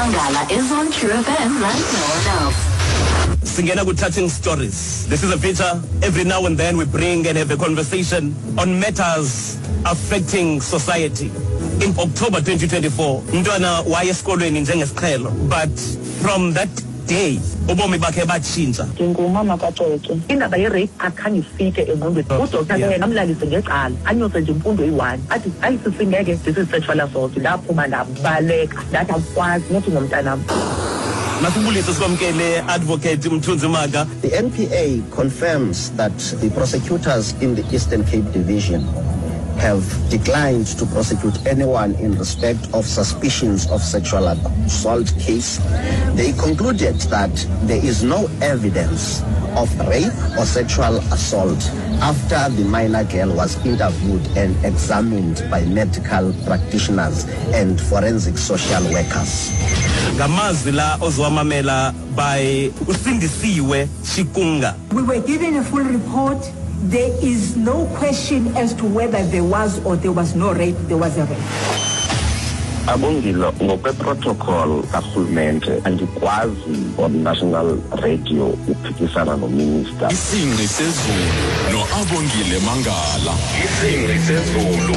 Mangala is on True FM right now. Singena with touching stories. This is a feature. Every now and then we bring and have a conversation on matters affecting society. In October 2024, Mntwana wayesikolweni njengesiqhelo, but from that day ubomi bakhe batshintsha. Ngumama kaXoxo. Indaba ye-rape akhange ifike engqondweni. Udoktor ke ngamlalise ngecala anyose nje imfundo eyi-1 athi ayisisingeke this is sexual assault. Laphuma ndabaleka ndathi akwazi nothi ngomntanami. Masibulise sikwamkele Advocate Mthunzi Maka. The NPA confirms that the prosecutors in the Eastern Cape Division have declined to prosecute anyone in respect of suspicions of sexual assault case. They concluded that there is no evidence of rape or sexual assault after the minor girl was interviewed and examined by medical practitioners and forensic social workers. Ngamazwi la ozwamamela by Usindisiwe Shikunga. We were given a full report. There is no question as to whether there was or there was no rape. There was a rape. Abongilo ngokwe-protocol karhulumente andikwazi on national radio uphikisana nominister. Isingqi sezulu no Abongile Mangala. Isingqi sezulu.